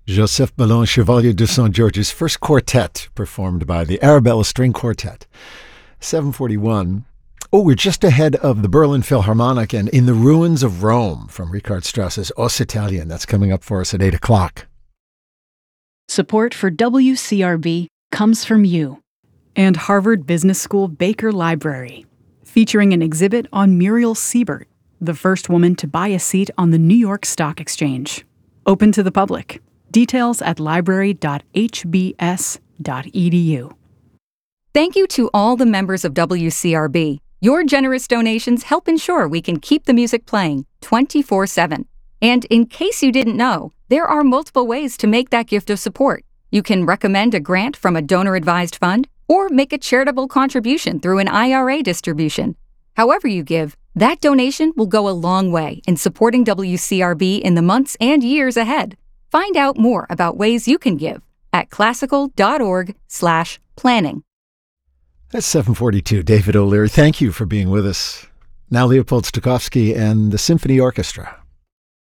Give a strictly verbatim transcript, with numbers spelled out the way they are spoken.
Joseph Ballon Chevalier de Saint-Georges' first quartet, performed by the Arabella String Quartet. seven forty-one. Oh, we're just ahead of the Berlin Philharmonic and In the Ruins of Rome from Richard Strauss's Os Italien. That's coming up for us at eight o'clock. Support for W C R B comes from you and Harvard Business School Baker Library, featuring an exhibit on Muriel Siebert, the first woman to buy a seat on the New York Stock Exchange. Open to the public. Details at library dot h b s dot e d u. Thank you to all the members of W C R B. Your generous donations help ensure we can keep the music playing twenty-four seven. And in case you didn't know, there are multiple ways to make that gift of support. You can recommend a grant from a donor-advised fund or make a charitable contribution through an I R A distribution. However you give, that donation will go a long way in supporting W C R B in the months and years ahead. Find out more about ways you can give at classical.org slash planning. That's seven forty-two. David O'Leary, thank you for being with us. Now Leopold Stokowski and the Symphony Orchestra.